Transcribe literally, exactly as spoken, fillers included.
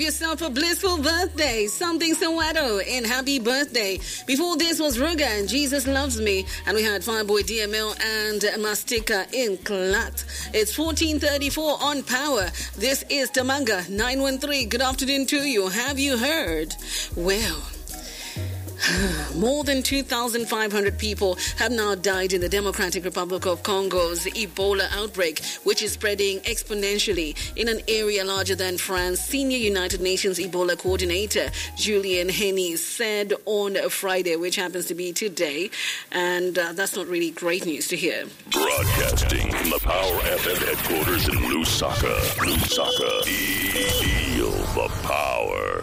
yourself a blissful birthday. Something Soweto and happy birthday. Before this was Ruga and Jesus Loves Me. And we had Fireboy D M L and Mastika in Klat. It's fourteen thirty-four on Power. This is Tamanga nine one three. Good afternoon to you. Have you heard? Well, more than two thousand five hundred people have now died in the Democratic Republic of Congo's Ebola outbreak, which is spreading exponentially in an area larger than France. Senior United Nations Ebola coordinator Julian Henny said on Friday, which happens to be today, and uh, that's not really great news to hear. Broadcasting from the Power F M headquarters in Lusaka. Lusaka. Feel the power.